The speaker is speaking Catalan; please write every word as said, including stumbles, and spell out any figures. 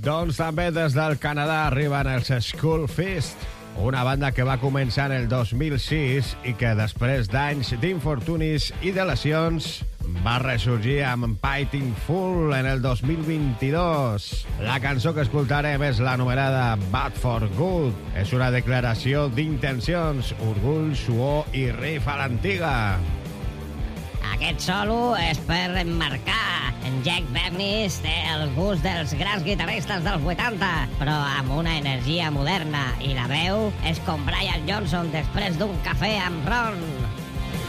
Doncs també des del Canadà arriben els Skull Fist, una banda que va començar en el dos mil sis i que després d'anys d'infortunis i de lesions va ressorgir amb Fighting Full en el dos mil vint-i-dos. La cançó que escoltarem és l'anomenada Bad for Good. És una declaració d'intencions, orgull, suor i riff a l'antiga. Aquest solo és per emmarcar. En Jack Bernis té el gust dels grans guitarristes dels vuitanta, però amb una energia moderna, i la veu és com Brian Johnson després d'un cafè amb ron.